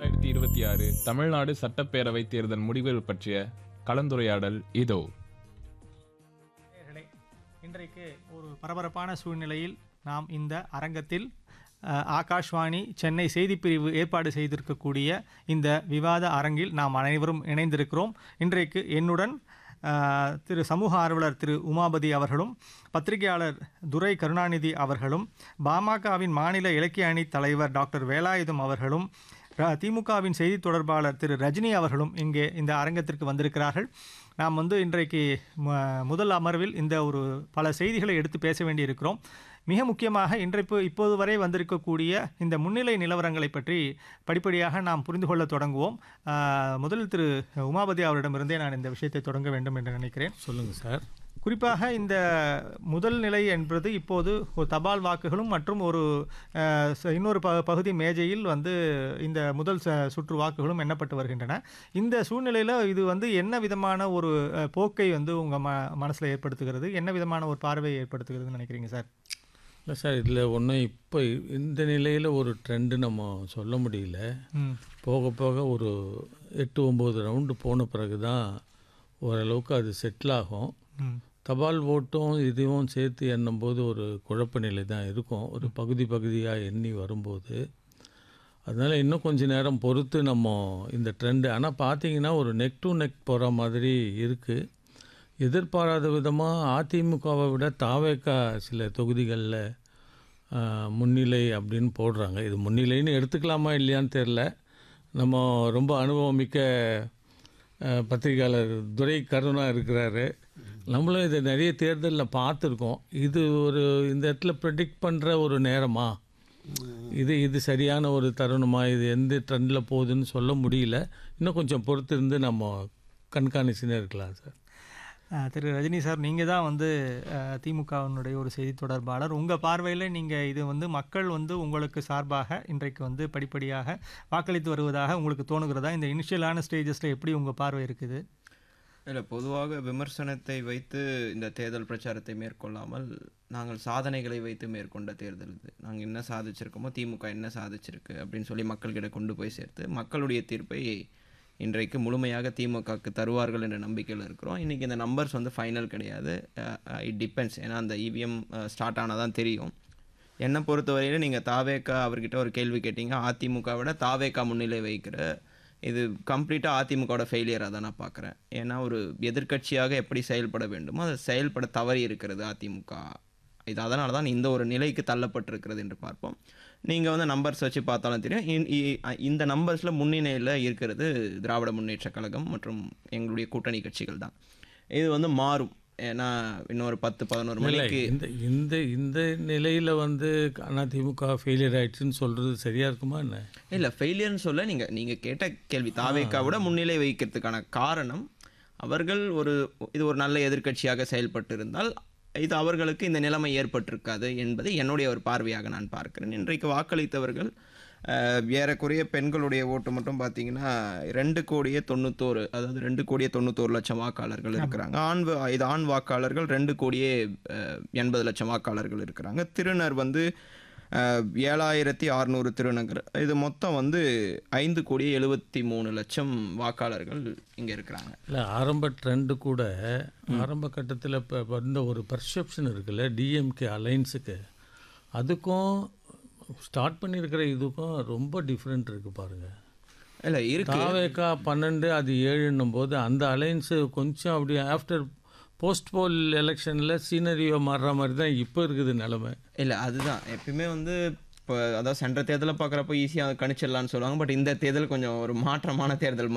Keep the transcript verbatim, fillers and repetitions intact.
இரண்டாயிரத்தி இருபத்தி ஆறு தமிழ்நாடு சட்டப்பேரவை தேர்தல் முடிவுகள் பற்றிய கலந்துரையாடல் இதோ. இன்றைக்கு ஒரு பரபரப்பான சூழ்நிலையில் நாம் இந்த அரங்கத்தில் ஆகாஷ்வாணி சென்னை செய்திப்பிரிவு ஏற்பாடு செய்திருக்கக்கூடிய இந்த விவாத அரங்கில் நாம் அனைவரும் இணைந்திருக்கிறோம். இன்றைக்கு என்னுடன் திரு சமூக ஆர்வலர் திரு உமாபதி அவர்களும், பத்திரிகையாளர் துரை கருணாநிதி அவர்களும், பாமகவின் மாநில இலக்கிய அணி தலைவர் டாக்டர் வேலாயுதம் அவர்களும், திமுகவின் செய்தி தொடர்பாளர் திரு ரஜினி அவர்களும் இங்கே இந்த அரங்கத்திற்கு வந்திருக்கிறார்கள். நாம் வந்து இன்றைக்கு முதல் அமர்வில் இந்த ஒரு பல செய்திகளை எடுத்து பேச வேண்டியிருக்கிறோம். மிக முக்கியமாக இன்றைப்பு இப்போது வரை வந்திருக்கக்கூடிய இந்த முன்னிலை நிலவரங்களை பற்றி படிப்படியாக நாம் புரிந்து கொள்ள தொடங்குவோம். முதல் திரு உமாபதி அவரிடமிருந்தே நான் இந்த விஷயத்தை தொடங்க வேண்டும் என்று நினைக்கிறேன். சொல்லுங்கள் சார். குறிப்பாக இந்த முதல் நிலை என்பது இப்போது ஒரு தபால் வாக்குகளும் மற்றும் ஒரு இன்னொரு ப பகுதி மேஜையில் வந்து இந்த முதல் சுற்று வாக்குகளும் எண்ணப்பட்டு வருகின்றன. இந்த சூழ்நிலையில் இது வந்து என்ன விதமான ஒரு போக்கை வந்து உங்கள் ம மனசில் ஏற்படுத்துகிறது, என்ன விதமான ஒரு பார்வையை ஏற்படுத்துகிறதுன்னு நினைக்கிறீங்க சார்? இல்லை சார், இதில் ஒன்றும் இப்போ இந்த நிலையில் ஒரு ட்ரெண்டு நம்ம சொல்ல முடியல. போக போக ஒரு எட்டு ஒம்பது ரவுண்டு போன பிறகு தான் ஓரளவுக்கு அது செட்டில் ஆகும். தபால் ஓட்டும் இதுவும் சேர்த்து எண்ணும்போது ஒரு குழப்ப நிலை தான் இருக்கும், ஒரு பகுதி பகுதியாக எண்ணி வரும்போது. அதனால் இன்னும் கொஞ்சம் நேரம் பொறுத்து நம்ம இந்த ட்ரெண்டு, ஆனால் பார்த்தீங்கன்னா ஒரு நெக் டு நெக் போகிற மாதிரி இருக்குது. எதிர்பாராத விதமாக அதிமுகவை விட தாவேக்கா சில தொகுதிகளில் முன்னிலை அப்படின்னு போடுறாங்க. இது முன்னிலைன்னு எடுத்துக்கலாமா இல்லையான்னு தெரில. நம்ம ரொம்ப அனுபவமிக்க பத்திரிகையாளர் துரை கருணா இருக்கிறாரு. நம்மளும் இதை நிறைய தேர்தலில் பார்த்துருக்கோம். இது ஒரு இந்த இடத்துல ப்ரெடிக்ட் பண்ணுற ஒரு நேரமா, இது இது சரியான ஒரு தருணமா, இது எந்த ட்ரெண்டில் போகுதுன்னு சொல்ல முடியல. இன்னும் கொஞ்சம் பொறுத்து இருந்து நம்ம கண்காணிச்சுன்னே இருக்கலாம் சார். திரு ரஜினி சார், நீங்கள் தான் வந்து திமுகவினுடைய ஒரு செய்தி தொடர்பாளர். உங்கள் பார்வையில் நீங்கள் இது வந்து மக்கள் வந்து உங்களுக்கு சார்பாக இன்றைக்கு வந்து படிப்படியாக வாக்களித்து வருவதாக உங்களுக்கு தோணுகிறதா? இந்த இனிஷியலான ஸ்டேஜஸில் எப்படி உங்கள் பார்வை இருக்குது? இல்லை, பொதுவாக விமர்சனத்தை வைத்து இந்த தேர்தல் பிரச்சாரத்தை மேற்கொள்ளாமல் நாங்கள் சாதனைகளை வைத்து மேற்கொண்ட தேர்தல் இது. நாங்கள் என்ன சாதிச்சிருக்கோமோ, திமுக என்ன சாதிச்சிருக்கு அப்படின்னு சொல்லி மக்கள்கிட்ட கொண்டு போய் சேர்த்து மக்களுடைய தீர்ப்பை இன்றைக்கு முழுமையாக திமுகவுக்கு தருவார்கள் என்ற நம்பிக்கையில் இருக்கிறோம். இன்றைக்கி இந்த நம்பர்ஸ் வந்து ஃபைனல் கிடையாது, இட் டிபெண்ட்ஸ். ஏன்னா அந்த இவிஎம் ஸ்டார்ட் ஆனால் தான் தெரியும். என்னை பொறுத்தவரையில் நீங்கள் தாவேக்கா அவர்கிட்ட ஒரு கேள்வி கேட்டீங்க, அதிமுக விட தாவேக்கா முன்னிலை வைக்கிற இது கம்ப்ளீட்டாக அதிமுகவோட ஃபெயிலியராக தான் நான் பார்க்குறேன். ஏன்னா ஒரு எதிர்க்கட்சியாக எப்படி செயல்பட வேண்டுமோ அதை செயல்பட தவறி இருக்கிறது அதிமுக. இது அதனால தான் இந்த ஒரு நிலைக்கு தள்ளப்பட்டிருக்கிறது என்று பார்ப்போம். நீங்கள் வந்து நம்பர்ஸ் வச்சு பார்த்தாலும் தெரியும், இந்த நம்பர்ஸில் முன்னிலையில் இருக்கிறது திராவிட முன்னேற்ற கழகம் மற்றும் எங்களுடைய கூட்டணி கட்சிகள் தான். இது வந்து மாறும். ஏன்னா இன்னொரு பத்து பதினோரு மணிக்கு இந்த இந்த இந்த நிலையில் வந்து அதிமுக ஃபெயிலியர் ஆயிடுச்சுன்னு சொல்கிறது சரியாக இருக்குமா என்ன? இல்லை, ஃபெயிலியர்னு சொல்ல நீங்கள் நீங்கள் கேட்ட கேள்வி தாவேக்காவோட முன்னிலை வைக்கிறதுக்கான காரணம், அவர்கள் ஒரு இது ஒரு நல்ல எதிர்க்கட்சியாக செயல்பட்டு இருந்தால் இது அவர்களுக்கு இந்த நிலைமை ஏற்பட்டிருக்காது என்பது என்னுடைய ஒரு பார்வையாக நான் பார்க்கிறேன். இன்றைக்கு வாக்களித்தவர்கள் ஏறக்குறைய பெண்களுடைய ஓட்டு மட்டும் பார்த்தீங்கன்னா ரெண்டு கோடியே தொண்ணூத்தோரு அதாவது ரெண்டு கோடியே தொண்ணூத்தோரு லட்சம் வாக்காளர்கள் இருக்கிறாங்க. ஆண் இது ஆண் வாக்காளர்கள் ரெண்டு கோடியே எண்பது லட்சம் வாக்காளர்கள் இருக்கிறாங்க. திருநர் வந்து ஏழாயிரத்தி அறுநூறு திருநகர், இது மொத்தம் வந்து ஐந்து கோடியே எழுபத்தி மூணு லட்சம் வாக்காளர்கள் இங்கே இருக்கிறாங்க. இல்லை, ஆரம்ப ட்ரெண்டு கூட ஆரம்ப கட்டத்தில் இப்போ வந்த ஒரு பர்செப்ஷன் இருக்குல்ல டிஎம்கே அலைன்ஸுக்கு, அதுக்கும் ஸ்டார்ட் பண்ணியிருக்கிற இதுக்கும் ரொம்ப டிஃப்ரெண்ட் இருக்குது பாருங்கள். இல்லை இருக்கு, தாவேக்கா பன்னெண்டு அது ஏழுன்னும் போது அந்த அலைன்ஸு கொஞ்சம் அப்படியே ஆஃப்டர் போஸ்ட் போல் எலெக்ஷனில் சீனரியோ மாறுற மாதிரி தான் இப்போ இருக்குது நிலமை. இல்லை, அதுதான் எப்பயுமே வந்து இப்போ அதாவது சென்ற தேர்தலை பார்க்குறப்போ ஈஸியாக கணிச்சிடலான்னு சொல்லுவாங்க. பட் இந்த தேர்தல் கொஞ்சம் ஒரு மாற்றமான தேர்தல்